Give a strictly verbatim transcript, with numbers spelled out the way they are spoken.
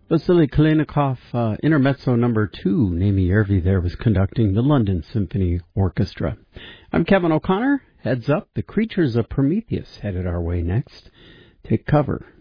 Vasily Kalinikov, uh, Intermezzo number two, Naomi Yervi there was conducting the London Symphony Orchestra. I'm Kevin O'Connor. Heads up, The Creatures of Prometheus headed our way next. Take cover